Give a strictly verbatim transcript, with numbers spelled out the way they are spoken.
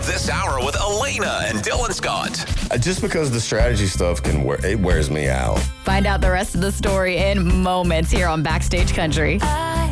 of this hour with Elena and Dylan Scott. Uh, Just because the strategy stuff can wear, it wears me out. Find out the rest of the story in moments here on Backstage Country. I